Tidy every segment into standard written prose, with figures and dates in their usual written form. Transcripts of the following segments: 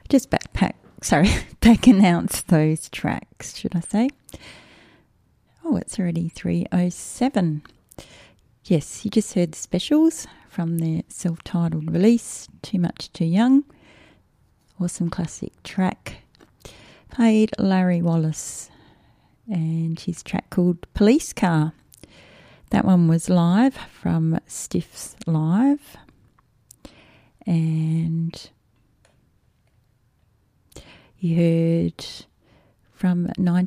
just back announce those tracks, should I say. Oh, it's already 3:07. Yes, you just heard the Specials from their self-titled release, Too Much Too Young. Awesome classic track. Played Larry Wallace and his track called Police Car. That one was live from Stiff's Live. And you heard from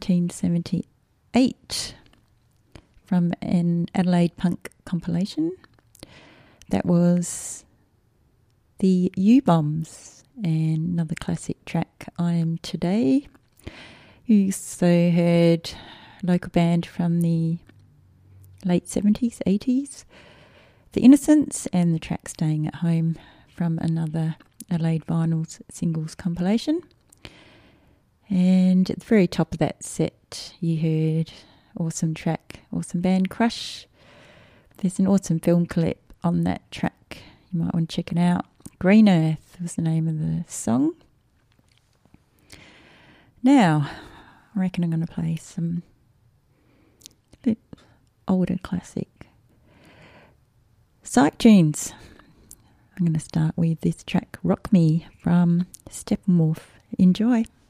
1978 from an Adelaide punk compilation. That was the U-Bombs and another classic track, I Am Today. You also heard a local band from the late 70s, 80s, The Innocents, and the track Staying at Home from another Adelaide Vinyls singles compilation. And at the very top of that set, you heard awesome track, awesome band Crush. There's an awesome film clip on that track. You might want to check it out. Green Earth was the name of the song. Now, I reckon I'm going to play some bit older classic psych tunes. I'm going to start with this track, Rock Me, from Steppenwolf. Enjoy.